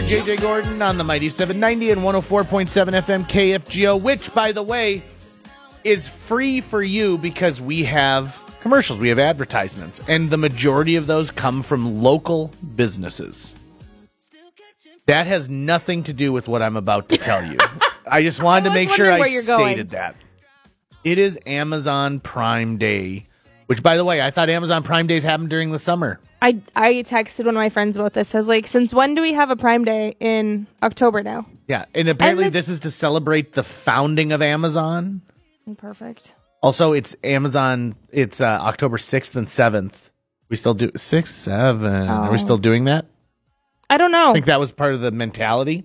JJ Gordon on the Mighty 790 and 104.7 FM KFGO, which, by the way, is free for you because we have commercials, we have advertisements, and the majority of those come from local businesses. That has nothing to do with what I'm about to tell you. I just wanted to make sure I stated that. It is Amazon Prime Day, which, by the way, I thought Amazon Prime Days happened during the summer. I texted one of my friends about this. I was like, since when do we have a Prime Day in October now? Yeah, and apparently this is to celebrate the founding of Amazon. Perfect. Also, it's Amazon, it's October 6th and 7th. We still do 6, 7. Oh. Are we still doing that? I don't know. I think that was part of the mentality.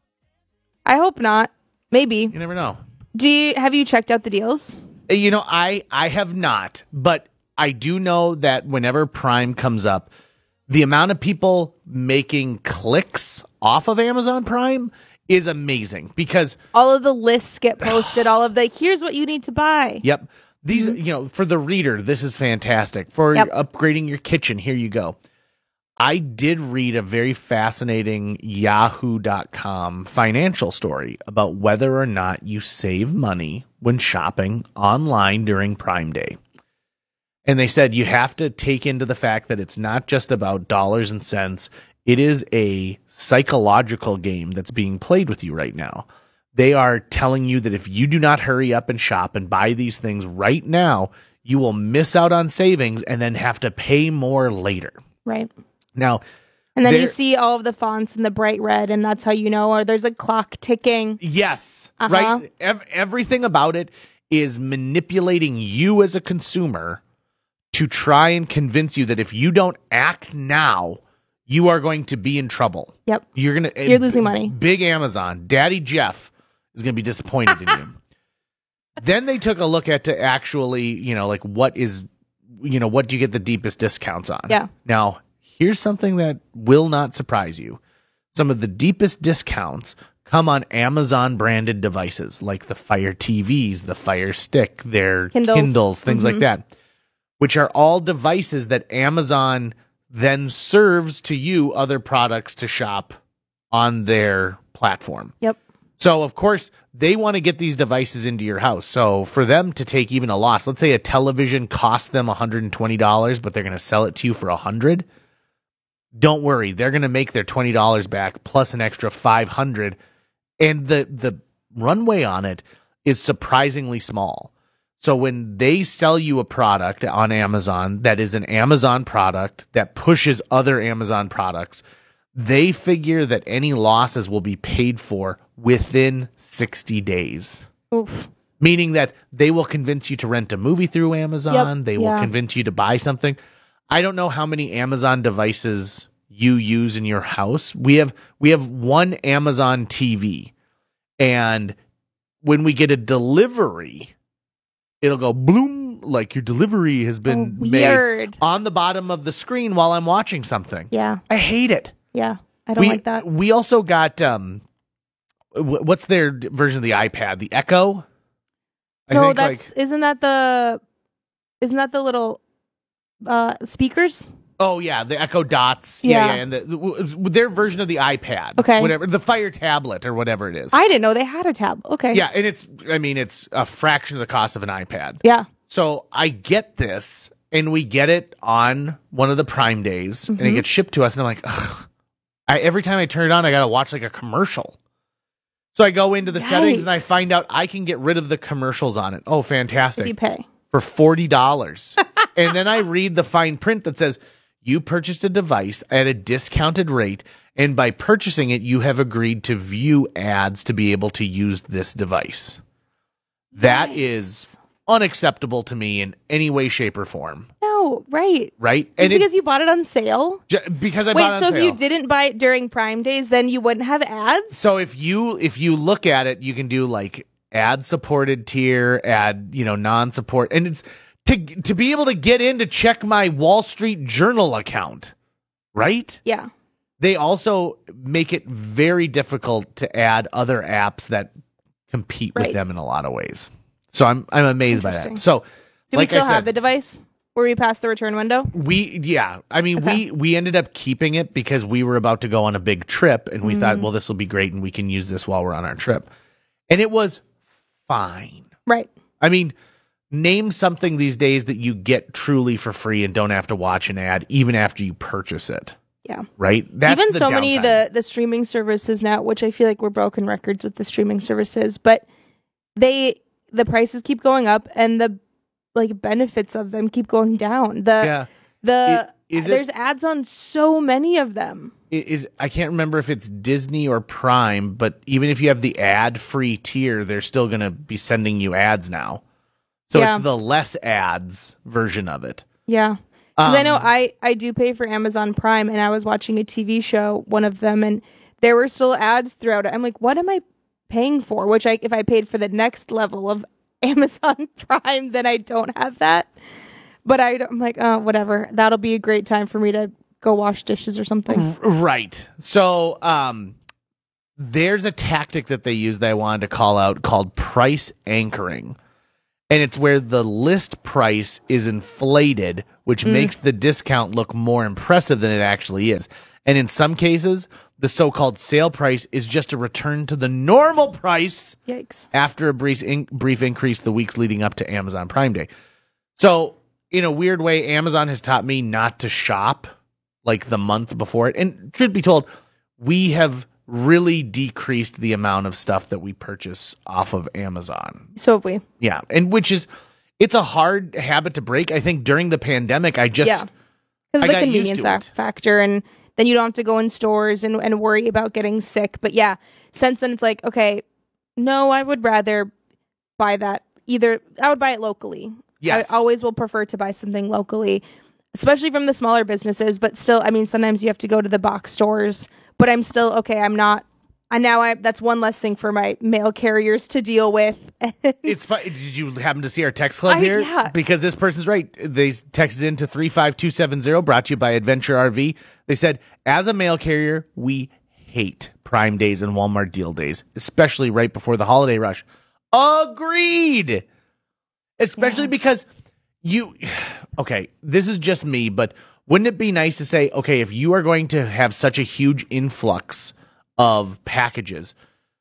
I hope not. Maybe. You never know. Have you checked out the deals? You know, I have not, but I do know that whenever Prime comes up, the amount of people making clicks off of Amazon Prime is amazing because all of the lists get posted, all of the here's what you need to buy. Yep. These, you know, for the reader, this is fantastic. For upgrading your kitchen, here you go. I did read a very fascinating Yahoo.com financial story about whether or not you save money when shopping online during Prime Day. And they said you have to take into the fact that it's not just about dollars and cents. It is a psychological game that's being played with you right now. They are telling you that if you do not hurry up and shop and buy these things right now, you will miss out on savings and then have to pay more later. Right. Now, and then you see all of the fonts in the bright red, and that's how you know, or there's a clock ticking. Yes, right. Everything about it is manipulating you as a consumer to try and convince you that if you don't act now, you are going to be in trouble. Yep. You're losing money. Big Amazon, Daddy Jeff is going to be disappointed in you. Then they took a look at to actually, you know, like what do you get the deepest discounts on? Yeah. Now, here's something that will not surprise you. Some of the deepest discounts come on Amazon-branded devices, like the Fire TVs, the Fire Stick, their Kindles, things like that, which are all devices that Amazon then serves to you other products to shop on their platform. Yep. So, of course, they want to get these devices into your house. So for them to take even a loss, let's say a television cost them $120, but they're going to sell it to you for $100. Don't worry, they're going to make their $20 back plus an extra $500, and the runway on it is surprisingly small. So when they sell you a product on Amazon that is an Amazon product that pushes other Amazon products, they figure that any losses will be paid for within 60 days. Oof. Meaning that they will convince you to rent a movie through Amazon. They will convince you to buy something. I don't know how many Amazon devices you use in your house. We have one Amazon TV, and when we get a delivery, it'll go bloom, like your delivery has been made on the bottom of the screen while I'm watching something. Yeah. I hate it. Yeah, I don't like that. We also got what's their version of the iPad? The Echo? Isn't that the little speakers? Oh yeah, the Echo Dots. Yeah, and their version of the iPad. Okay. Whatever, the Fire tablet or whatever it is. I didn't know they had a tab. Okay. Yeah, and it's a fraction of the cost of an iPad. Yeah. So I get this, and we get it on one of the Prime days, and it gets shipped to us, and I'm like, ugh. Every time I turn it on, I gotta watch like a commercial. So I go into the settings and I find out I can get rid of the commercials on it. Oh, fantastic. Did you pay? For $40. And then I read the fine print that says, you purchased a device at a discounted rate, and by purchasing it, you have agreed to view ads to be able to use this device. That is unacceptable to me in any way, shape, or form. No, right. Right? Just because you bought it on sale? Because I bought it on sale. Wait, so if you didn't buy it during Prime days, then you wouldn't have ads? So if you look at it, you can do like ad-supported tier, non-support, and it's to be able to get in to check my Wall Street Journal account, right? Yeah. They also make it very difficult to add other apps that compete with them in a lot of ways. So I'm amazed by that. So, do we still have the device? Were we past the return window? I mean, Okay. we ended up keeping it because we were about to go on a big trip, and we thought, well, this will be great, and we can use this while we're on our trip. And it was fine. Right. I mean, name something these days that you get truly for free and don't have to watch an ad even after you purchase it. Yeah. Right? That's Even the so many downside. the streaming services now, which I feel like we're broken records with the streaming services, but the prices keep going up and the benefits of them keep going down. There's ads on so many of them. I can't remember if it's Disney or Prime, but even if you have the ad-free tier, they're still going to be sending you ads now. So Yeah. it's the less ads version of it. Yeah. Because I know I do pay for Amazon Prime, and I was watching a TV show, one of them, and there were still ads throughout it. I'm like, what am I paying for? Which if I paid for the next level of Amazon Prime, then I don't have that. But I'm like, oh, whatever. That'll be a great time for me to go wash dishes or something. Right. So there's a tactic that they use that I wanted to call out called price anchoring. And it's where the list price is inflated, which makes the discount look more impressive than it actually is. And in some cases, the so-called sale price is just a return to the normal price. Yikes. After a brief increase the weeks leading up to Amazon Prime Day. So, in a weird way, Amazon has taught me not to shop like the month before it. And truth be told, we have really decreased the amount of stuff that we purchase off of Amazon. So have we. Yeah. And it's a hard habit to break. I think during the pandemic, Because the got convenience used to it. factor, and then you don't have to go in stores and worry about getting sick. But yeah, since then it's like, okay, no, I would rather buy that. I would buy it locally. Yes. I always will prefer to buy something locally, especially from the smaller businesses. But still, I mean, sometimes you have to go to the box stores. But I'm still okay. I'm not. And now that's one less thing for my mail carriers to deal with. It's fun. Did you happen to see our text club here? Yeah. Because this person's right. They texted into 35270, brought to you by Adventure RV. They said, as a mail carrier, we hate Prime Days and Walmart Deal Days, especially right before the holiday rush. Agreed. Especially because okay, this is just me, but wouldn't it be nice to say, okay, if you are going to have such a huge influx of packages,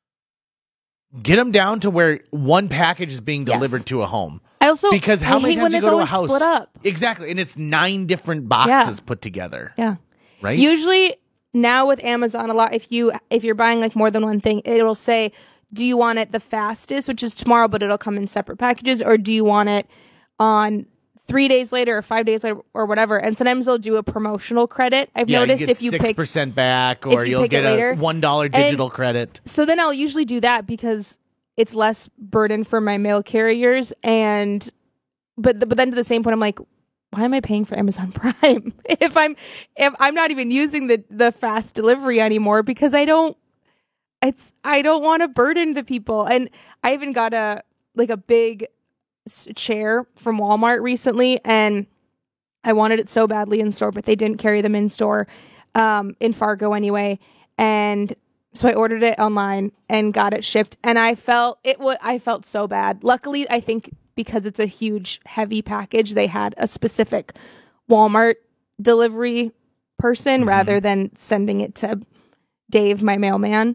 get them down to where one package is being delivered to a home. Because how many times you go to a house? Split up. Exactly, and it's 9 different boxes put together. Yeah. Right? Usually now with Amazon, a lot if you're buying like more than one thing, it'll say, do you want it the fastest, which is tomorrow, but it'll come in separate packages, or do you want it on 3 days later or 5 days later or whatever? And sometimes they'll do a promotional credit. I've noticed you get if you 6% back, or you you'll pick get it a later. $1 digital credit. So then I'll usually do that because it's less burden for my mail carriers. But then to the same point, I'm like, why am I paying for Amazon Prime if I'm not even using the fast delivery anymore, because I don't want to burden the people. And I even got a big chair from Walmart recently, and I wanted it so badly in store, but they didn't carry them in store, in Fargo anyway. And so I ordered it online and got it shipped, and I felt so bad. Luckily, I think because it's a huge, heavy package, they had a specific Walmart delivery person rather than sending it to Dave, my mailman.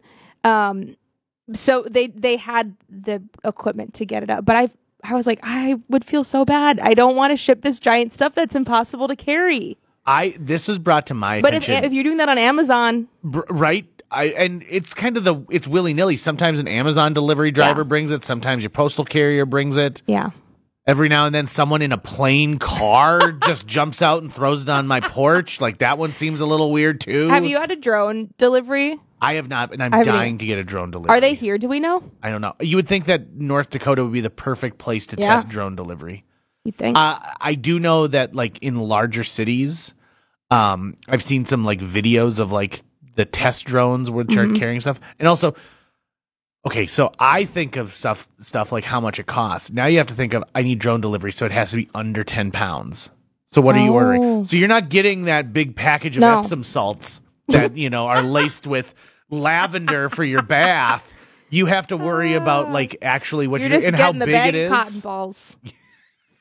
So they had the equipment to get it up, but I was like, I would feel so bad. I don't want to ship this giant stuff that's impossible to carry. This was brought to my attention. But if you're doing that on Amazon, right? And it's kind of it's willy-nilly. Sometimes an Amazon delivery driver brings it. Sometimes your postal carrier brings it. Yeah. Every now and then someone in a plain car just jumps out and throws it on my porch. Like, that one seems a little weird too. Have you had a drone delivery? I have not, and I'm dying to get a drone delivery. Are they here? Do we know? I don't know. You would think that North Dakota would be the perfect place to test drone delivery. You think? I do know that, like, in larger cities, I've seen some like videos of like the test drones which are carrying stuff. And also, okay, so I think of stuff like how much it costs. Now you have to think of, I need drone delivery, so it has to be under 10 pounds. So what are you ordering? So you're not getting that big package of Epsom salts that, are laced with lavender for your bath. You have to worry about, like, actually what you're just and how getting the big bag it of is. cotton balls.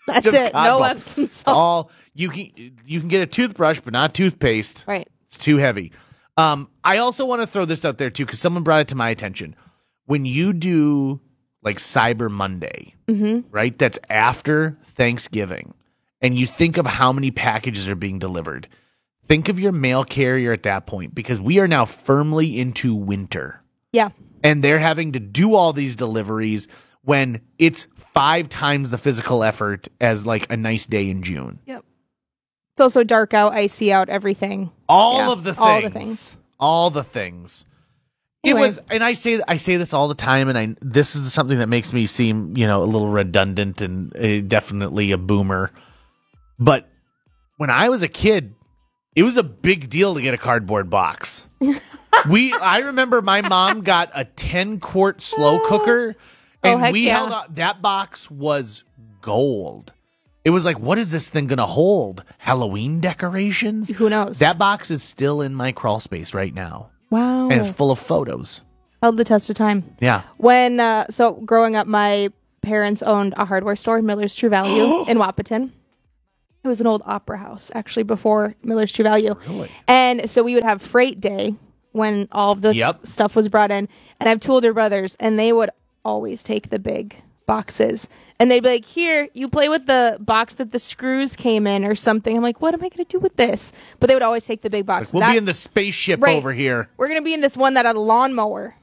That's Just it. cod No balls. Epsom It's salt. all you can get a toothbrush, but not toothpaste. Right. It's too heavy. I also want to throw this out there too, because someone brought it to my attention. When you do like Cyber Monday, right? That's after Thanksgiving, and you think of how many packages are being delivered. Think of your mail carrier at that point, because we are now firmly into winter. Yeah. And they're having to do all these deliveries when it's 5 times the physical effort as like a nice day in June. Yep. It's also dark out, icy out, everything. All of the things. All the things. All the things. Anyway. It was, and I say this all the time, and this is something that makes me seem, a little redundant and definitely a boomer. But when I was a kid, it was a big deal to get a cardboard box. I remember my mom got a 10-quart slow cooker, and we held out. That box was gold. It was like, what is this thing going to hold? Halloween decorations? Who knows? That box is still in my crawl space right now. Wow. And it's full of photos. Held the test of time. Yeah. So growing up, my parents owned a hardware store, Miller's True Value, in Wahpeton. It was an old opera house, actually, before Miller's True Value. Really? And so we would have freight day when all of the stuff was brought in. And I have two older brothers, and they would always take the big boxes. And they'd be like, here, you play with the box that the screws came in or something. I'm like, what am I going to do with this? But they would always take the big box. Like, we'll be in the spaceship over here. We're going to be in this one that had a lawnmower.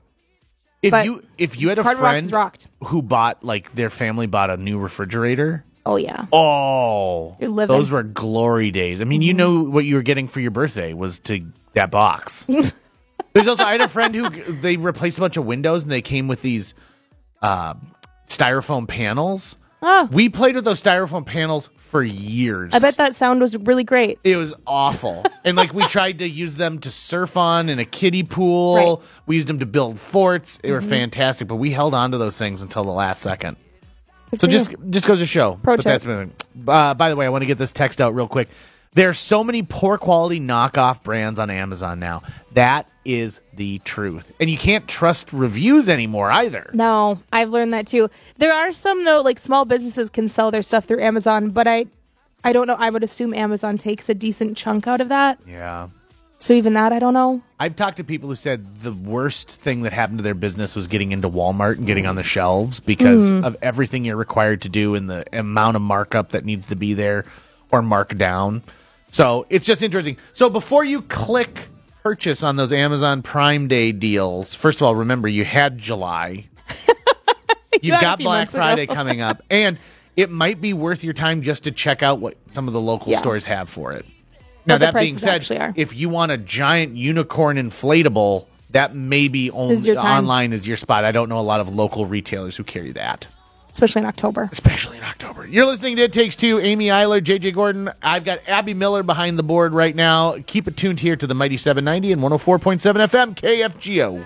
If you had a friend rocked. who bought, like, their family bought a new refrigerator. Oh, yeah. Oh, you're living. Those were glory days. I mean, you know what you were getting for your birthday was that box. There's also, I had a friend who, they replaced a bunch of windows and they came with these styrofoam panels. Oh. We played with those styrofoam panels for years. I bet that sound was really great. It was awful. And like we tried to use them to surf on in a kiddie pool. Right. We used them to build forts. They were fantastic, but we held on to those things until the last second. So just goes to show. Pro but tip. that's been, by the way, I want to get this text out real quick. There are so many poor quality knockoff brands on Amazon now. That is the truth. And you can't trust reviews anymore either. No, I've learned that too. There are some, though, like small businesses can sell their stuff through Amazon, but I don't know. I would assume Amazon takes a decent chunk out of that. Yeah. So even that, I don't know. I've talked to people who said the worst thing that happened to their business was getting into Walmart and getting on the shelves because of everything you're required to do and the amount of markup that needs to be there or mark down. So it's just interesting. So before you click purchase on those Amazon Prime Day deals, first of all, remember you had July. You've got Black Friday coming up. And it might be worth your time just to check out what some of the local stores have for it. Now, that being said, if you want a giant unicorn inflatable, that may be only online is your spot. I don't know a lot of local retailers who carry that. Especially in October. You're listening to It Takes Two. Amy Eiler, JJ Gordon. I've got Abby Miller behind the board right now. Keep it tuned here to the Mighty 790 and 104.7 FM KFGO.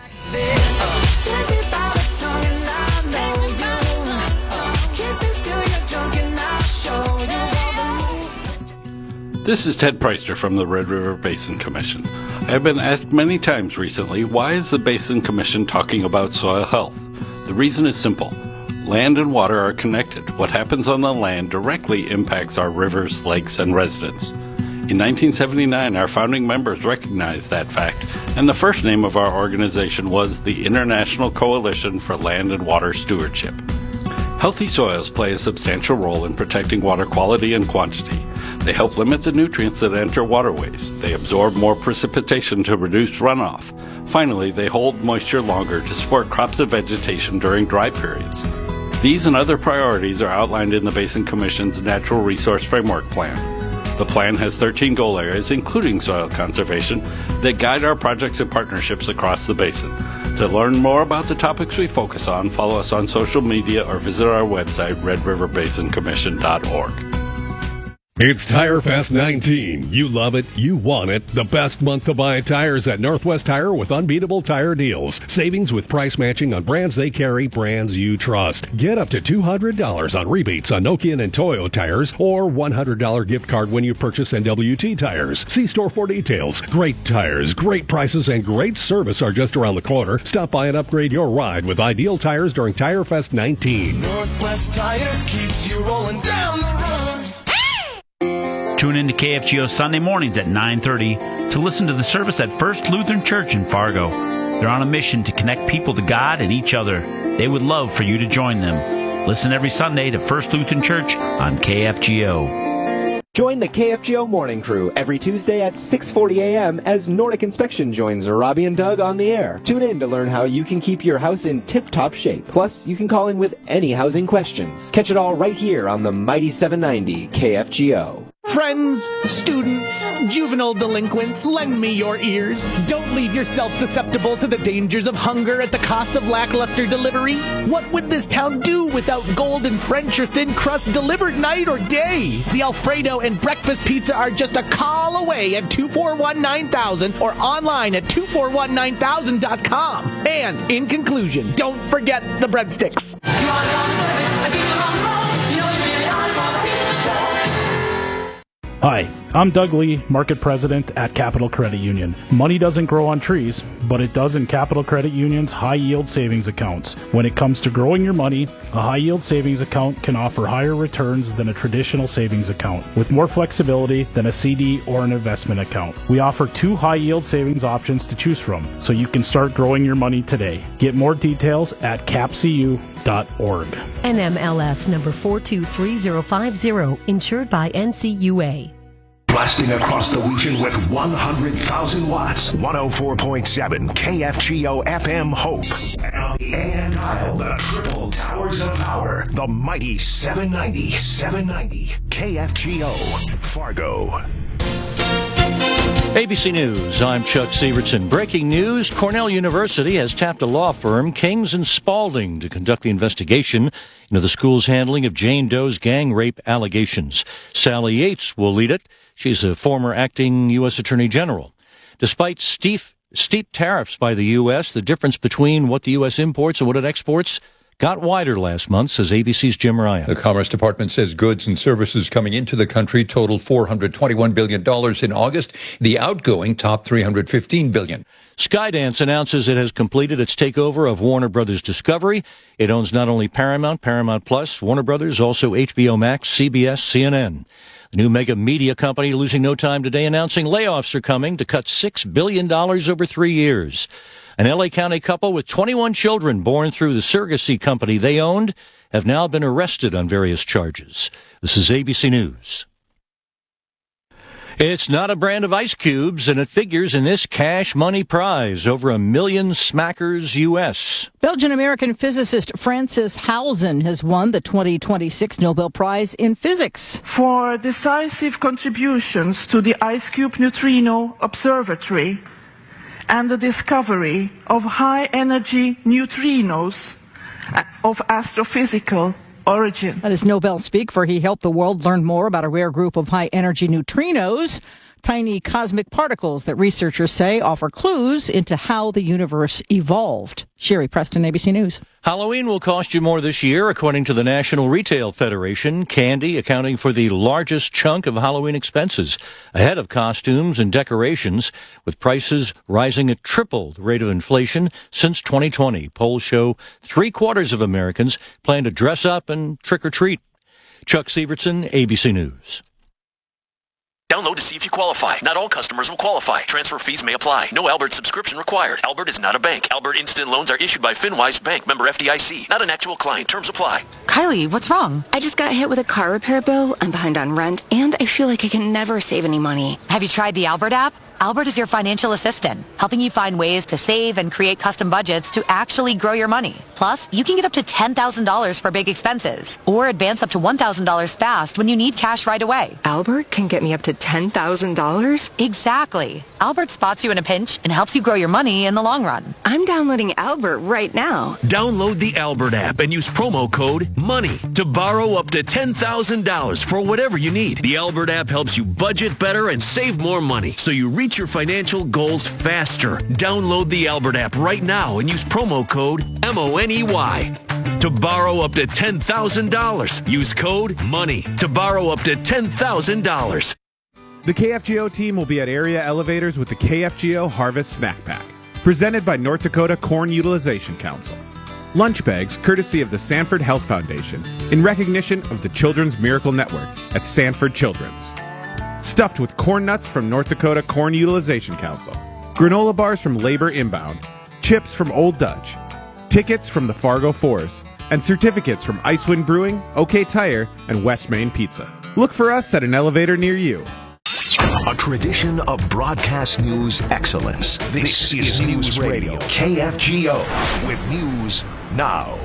This is Ted Preister from the Red River Basin Commission. I have been asked many times recently, why is the Basin Commission talking about soil health? The reason is simple. Land and water are connected. What happens on the land directly impacts our rivers, lakes, and residents. In 1979, our founding members recognized that fact, and the first name of our organization was the International Coalition for Land and Water Stewardship. Healthy soils play a substantial role in protecting water quality and quantity. They help limit the nutrients that enter waterways. They absorb more precipitation to reduce runoff. Finally, they hold moisture longer to support crops and vegetation during dry periods. These and other priorities are outlined in the Basin Commission's Natural Resource Framework Plan. The plan has 13 goal areas, including soil conservation, that guide our projects and partnerships across the basin. To learn more about the topics we focus on, follow us on social media or visit our website, redriverbasincommission.org. It's Tire Fest 19. You love it. You want it. The best month to buy tires at Northwest Tire with unbeatable tire deals. Savings with price matching on brands they carry, brands you trust. Get up to $200 on rebates on Nokian and Toyo tires or $100 gift card when you purchase NWT tires. See store for details. Great tires, great prices, and great service are just around the corner. Stop by and upgrade your ride with Ideal Tires during Tire Fest 19. Northwest Tire keeps you rolling down the road. Tune in to KFGO Sunday mornings at 9:30 to listen to the service at First Lutheran Church in Fargo. They're on a mission to connect people to God and each other. They would love for you to join them. Listen every Sunday to First Lutheran Church on KFGO. Join the KFGO Morning Crew every Tuesday at 6:40 a.m. as Nordic Inspection joins Robbie and Doug on the air. Tune in to learn how you can keep your house in tip-top shape. Plus, you can call in with any housing questions. Catch it all right here on the Mighty 790 KFGO. Friends, students, juvenile delinquents, lend me your ears. Don't leave yourself susceptible to the dangers of hunger at the cost of lackluster delivery. What would this town do without golden French or thin crust delivered night or day? The Alfredo and breakfast pizza are just a call away at 241-9000 or online at 2419000.com. And in conclusion, don't forget the breadsticks. Hi, I'm Doug Lee, Market President at Capital Credit Union. Money doesn't grow on trees, but it does in Capital Credit Union's high-yield savings accounts. When it comes to growing your money, a high-yield savings account can offer higher returns than a traditional savings account, with more flexibility than a CD or an investment account. We offer 2 high-yield savings options to choose from, so you can start growing your money today. Get more details at capcu.org. NMLS number 423050, insured by NCUA. Blasting across the region with 100,000 watts. 104.7 KFGO FM Hope. And on the AM dial, the triple towers of power. The mighty 790 KFGO Fargo. ABC News, I'm Chuck Sievertson. Breaking news, Cornell University has tapped a law firm, Kings and Spalding, to conduct the investigation into the school's handling of Jane Doe's gang rape allegations. Sally Yates will lead it. She's a former acting U.S. Attorney General. Despite steep tariffs by the U.S., the difference between what the U.S. imports and what it exports got wider last month, says ABC's Jim Ryan. The Commerce Department says goods and services coming into the country totaled $421 billion in August. The outgoing topped $315 billion. Skydance announces it has completed its takeover of Warner Brothers Discovery. It owns not only Paramount, Paramount Plus, Warner Brothers, also HBO Max, CBS, CNN. The new mega media company losing no time today, announcing layoffs are coming to cut $6 billion over 3 years. An L.A. County couple with 21 children born through the surrogacy company they owned have now been arrested on various charges. This is ABC News. It's not a brand of ice cubes, and it figures in this cash money prize, over $1 million smackers U.S. Belgian-American physicist Francis Hausen has won the 2026 Nobel Prize in Physics for decisive contributions to the Ice Cube Neutrino Observatory and the discovery of high-energy neutrinos of astrophysical origin. That is Nobel speak, for he helped the world learn more about a rare group of high-energy neutrinos, tiny cosmic particles that researchers say offer clues into how the universe evolved. Sherry Preston, ABC News. Halloween will cost you more this year, according to the National Retail Federation. Candy accounting for the largest chunk of Halloween expenses, ahead of costumes and decorations, with prices rising at triple the rate of inflation since 2020. Polls show 3/4 of Americans plan to dress up and trick-or-treat. Chuck Sievertson, ABC News. Download to see if you qualify. Not all customers will qualify. Transfer fees may apply. No Albert subscription required. Albert is not a bank. Albert Instant Loans are issued by FinWise Bank, member FDIC. Not an actual client. Terms apply. Kylie, what's wrong? I just got hit with a car repair bill. I'm behind on rent, and I feel like I can never save any money. Have you tried the Albert app? Albert is your financial assistant, helping you find ways to save and create custom budgets to actually grow your money. Plus, you can get up to $10,000 for big expenses, or advance up to $1,000 fast when you need cash right away. Albert can get me up to $10,000? Exactly. Albert spots you in a pinch and helps you grow your money in the long run. I'm downloading Albert right now. Download the Albert app and use promo code MONEY to borrow up to $10,000 for whatever you need. The Albert app helps you budget better and save more money, so you reach your financial goals faster. Download the Albert app right now and use promo code MONEY to borrow up to $10,000. Use code MONEY to borrow up to $10,000. The KFGO team will be at area elevators with the KFGO Harvest Snack Pack, presented by North Dakota Corn Utilization Council. Lunch bags courtesy of the Sanford Health Foundation in recognition of the Children's Miracle Network at Sanford Children's. stuffed with corn nuts from North Dakota Corn Utilization Council, granola bars from Labor Inbound, chips from Old Dutch, tickets from the Fargo Force, and certificates from Icewind Brewing, OK Tire, and West Main Pizza. Look for us at an elevator near you. A tradition of broadcast news excellence. This is News Radio, KFGO, with News Now.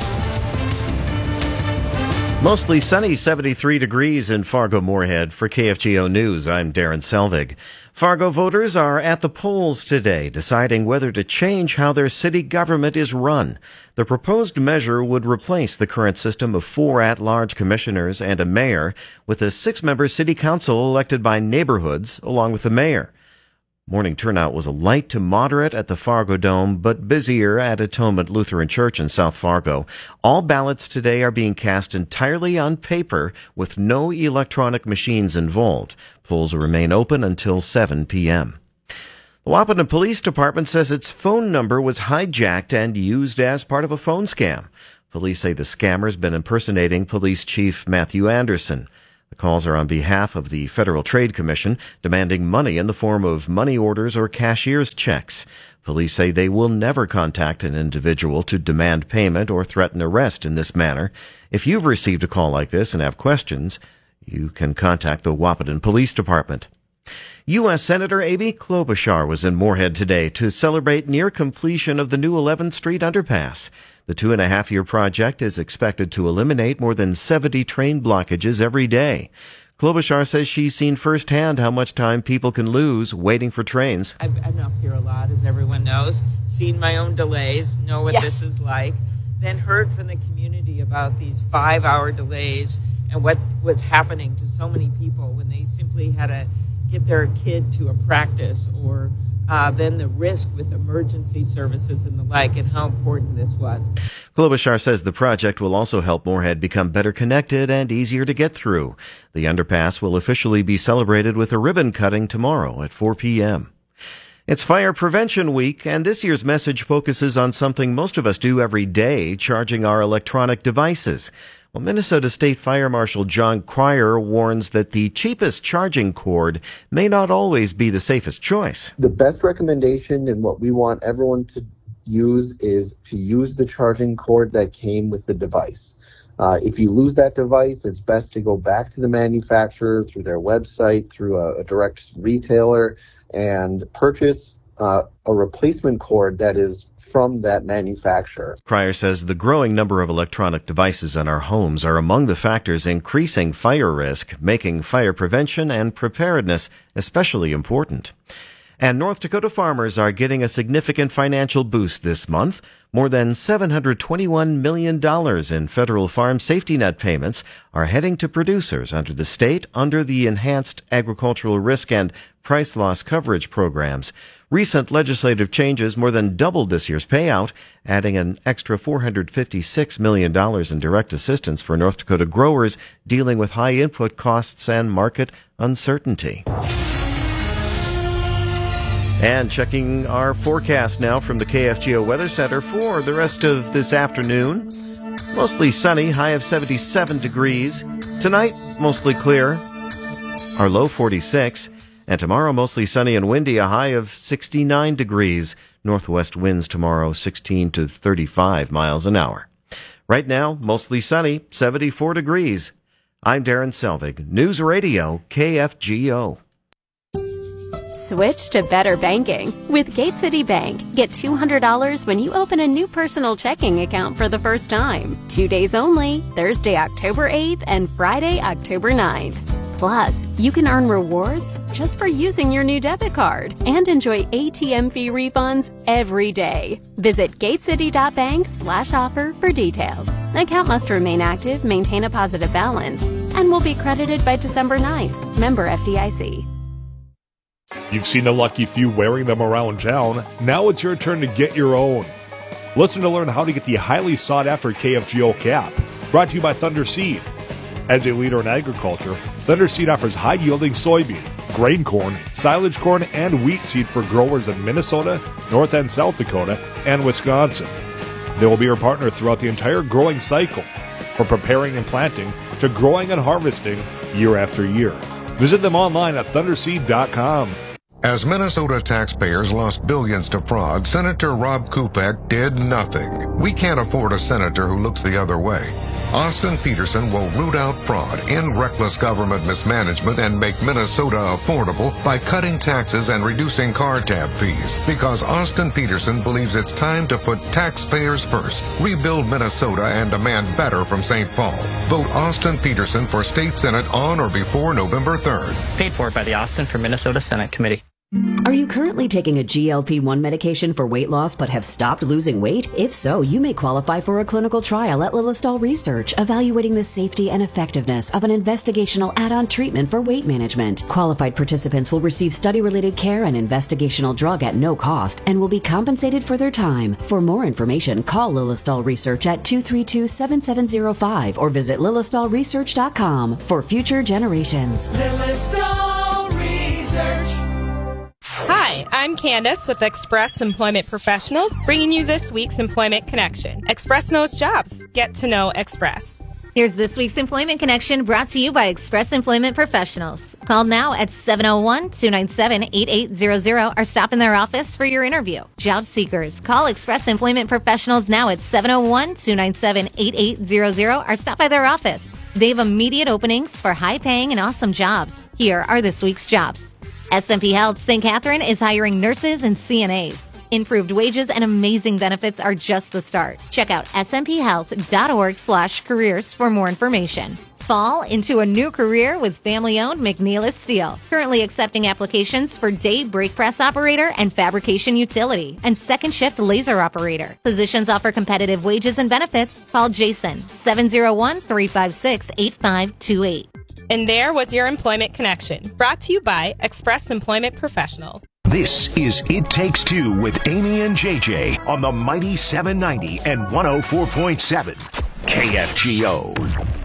Mostly sunny, 73 degrees in Fargo-Moorhead. For KFGO News, I'm Darren Selvig. Fargo voters are at the polls today, deciding whether to change how their city government is run. The proposed measure would replace the current system of 4 at-large commissioners and a mayor with a 6-member city council elected by neighborhoods along with the mayor. Morning turnout was a light to moderate at the Fargo Dome, but busier at Atonement Lutheran Church in South Fargo. All ballots today are being cast entirely on paper with no electronic machines involved. Polls will remain open until 7 p.m. The Wahpeton Police Department says its phone number was hijacked and used as part of a phone scam. Police say the scammer's been impersonating Police Chief Matthew Anderson. The calls are on behalf of the Federal Trade Commission, demanding money in the form of money orders or cashier's checks. Police say they will never contact an individual to demand payment or threaten arrest in this manner. If you've received a call like this and have questions, you can contact the Wahpeton Police Department. U.S. Senator Amy Klobuchar was in Moorhead today to celebrate near completion of the new 11th Street underpass. The 2.5-year project is expected to eliminate more than 70 train blockages every day. Klobuchar says she's seen firsthand how much time people can lose waiting for trains. I've been up here a lot, as everyone knows, seen my own delays, know what this is like, then heard from the community about these 5-hour delays and what was happening to so many people when they simply had to get their kid to a practice, or then the risk with emergency services and the like, and how important this was. Klobuchar says the project will also help Moorhead become better connected and easier to get through. The underpass will officially be celebrated with a ribbon cutting tomorrow at 4 p.m. It's Fire Prevention Week, and this year's message focuses on something most of us do every day, charging our electronic devices. Well, Minnesota State Fire Marshal John Cryer warns that the cheapest charging cord may not always be the safest choice. The best recommendation and what we want everyone to use is to use the charging cord that came with the device. If you lose that device, it's best to go back to the manufacturer through their website, through a direct retailer, and purchase a replacement cord that is from that manufacturer. Cryer says the growing number of electronic devices in our homes are among the factors increasing fire risk, making fire prevention and preparedness especially important. And North Dakota farmers are getting a significant financial boost this month. More than $721 million in federal farm safety net payments are heading to producers under the Enhanced Agricultural Risk and Price Loss Coverage programs. Recent legislative changes more than doubled this year's payout, adding an extra $456 million in direct assistance for North Dakota growers dealing with high input costs and market uncertainty. And checking our forecast now from the KFGO Weather Center for the rest of this afternoon. Mostly sunny, high of 77 degrees. Tonight, mostly clear, our low 46. And tomorrow, mostly sunny and windy, a high of 69 degrees. Northwest winds tomorrow, 16 to 35 miles an hour. Right now, mostly sunny, 74 degrees. I'm Darren Selvig, News Radio, KFGO. Switch to better banking. With Gate City Bank, get $200 when you open a new personal checking account for the first time. 2 days only, Thursday, October 8th and Friday, October 9th. Plus, you can earn rewards just for using your new debit card and enjoy ATM fee refunds every day. Visit gatecity.bank/offer for details. Account must remain active, maintain a positive balance, and will be credited by December 9th. Member FDIC. You've seen a lucky few wearing them around town. Now it's your turn to get your own. Listen to learn how to get the highly sought-after KFGO cap. Brought to you by Thunder Seed. As a leader in agriculture, Thunder Seed offers high-yielding soybean, grain corn, silage corn, and wheat seed for growers in Minnesota, North and South Dakota, and Wisconsin. They will be your partner throughout the entire growing cycle, from preparing and planting to growing and harvesting year after year. Visit them online at thunderseed.com. As Minnesota taxpayers lost billions to fraud, Senator Rob Kupek did nothing. We can't afford a senator who looks the other way. Austin Peterson will root out fraud, end reckless government mismanagement, and make Minnesota affordable by cutting taxes and reducing car tab fees. Because Austin Peterson believes it's time to put taxpayers first, rebuild Minnesota, and demand better from St. Paul. Vote Austin Peterson for State Senate on or before November 3rd. Paid for by the Austin for Minnesota Senate Committee. Are you currently taking a GLP-1 medication for weight loss but have stopped losing weight? If so, you may qualify for a clinical trial at Lilistol Research, evaluating the safety and effectiveness of an investigational add-on treatment for weight management. Qualified participants will receive study-related care and investigational drug at no cost and will be compensated for their time. For more information, call Lilistol Research at 232-7705 or visit lilistolresearch.com for future generations. Lilistol Research. Hi, I'm Candace with Express Employment Professionals, bringing you this week's Employment Connection. Express knows jobs. Get to know Express. Here's this week's Employment Connection, brought to you by Express Employment Professionals. Call now at 701-297-8800 or stop in their office for your interview. Job seekers, call Express Employment Professionals now at 701-297-8800 or stop by their office. They have immediate openings for high-paying and awesome jobs. Here are this week's jobs. SMP Health St. Catherine is hiring nurses and CNAs. Improved wages and amazing benefits are just the start. Check out smphealth.org/careers for more information. Fall into a new career with family-owned McNeilus Steel. Currently accepting applications for day brake press operator and fabrication utility and second shift laser operator. Positions offer competitive wages and benefits. Call Jason, 701-356-8528. And there was your Employment Connection, brought to you by Express Employment Professionals. This is It Takes Two with Amy and JJ on the mighty 790 and 104.7 KFGO.